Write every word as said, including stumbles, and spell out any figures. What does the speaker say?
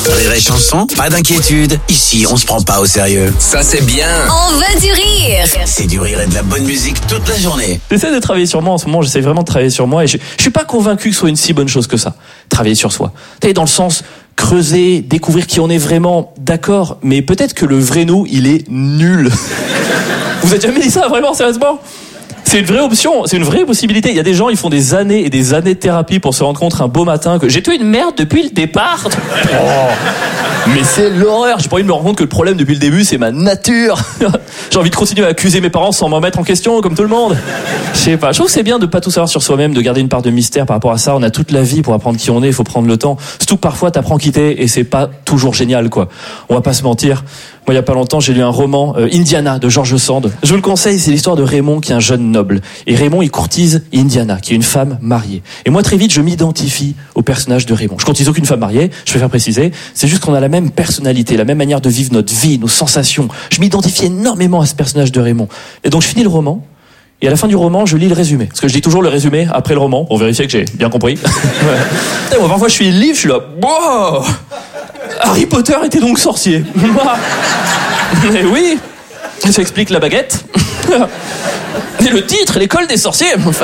Rire et chanson, pas d'inquiétude. Ici, on se prend pas au sérieux. Ça, c'est bien. On veut du rire. C'est du rire et de la bonne musique toute la journée. J'essaie de travailler sur moi en ce moment, j'essaie vraiment de travailler sur moi et je, je suis pas convaincu que ce soit une si bonne chose que ça. Travailler sur soi. Tu sais, dans le sens, creuser, découvrir qui on est vraiment, d'accord, mais peut-être que le vrai nous, il est nul. Vous avez jamais dit ça, vraiment, sérieusement ? C'est une vraie option, c'est une vraie possibilité. Il y a des gens, ils font des années et des années de thérapie pour se rendre compte un beau matin que j'ai tué une merde depuis le départ. Oh, mais c'est l'horreur. J'ai pas envie de me rendre compte que le problème depuis le début, c'est ma nature. J'ai envie de continuer à accuser mes parents sans m'en mettre en question, comme tout le monde. Je sais pas. Je trouve que c'est bien de pas tout savoir sur soi-même, de garder une part de mystère par rapport à ça. On a toute la vie pour apprendre qui on est. Il faut prendre le temps. Surtout que parfois, t'apprends qui t'es et c'est pas toujours génial, quoi. On va pas se mentir. Moi, il y a pas longtemps, j'ai lu un roman, euh, Indiana, de George Sand. Je vous le conseille, c'est l'histoire de Raymond, qui est un jeune noble. Et Raymond, il courtise Indiana, qui est une femme mariée. Et moi, très vite, je m'identifie au personnage de Raymond. Je courtise aucune femme mariée, je préfère préciser. C'est juste qu'on a la même personnalité, la même manière de vivre notre vie, nos sensations. Je m'identifie énormément à ce personnage de Raymond. Et donc, je finis le roman. Et à la fin du roman, je lis le résumé. Parce que je lis toujours le résumé après le roman, pour vérifier que j'ai bien compris. Ouais. Et moi, parfois, je suis le livre, je suis là, wow, Harry Potter était donc sorcier. Mais oui, ça explique la baguette. Et le titre, l'école des sorciers.